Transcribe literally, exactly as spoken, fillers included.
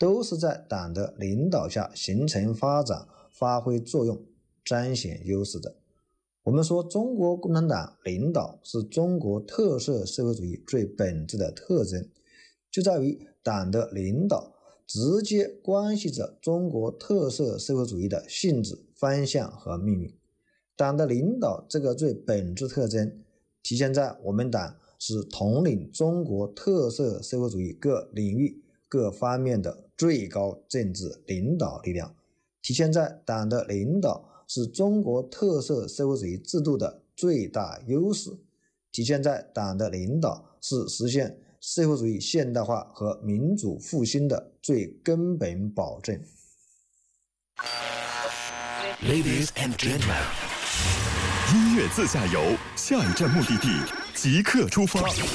都是在党的领导下形成发展、发挥作用、彰显优势的。我们说中国共产党领导是中国特色社会主义最本质的特征，就在于党的领导直接关系着中国特色社会主义的性质、方向和命运。党的领导这个最本质特征体现在我们党是统领中国特色社会主义各领域各方面的最高政治领导力量，体现在党的领导是中国特色社会主义制度的最大优势，体现在党的领导是实现社会主义现代化和民主复兴的最根本保证。 Ladies and gentlemen， 音乐自驾游，下一站目的地即刻出发。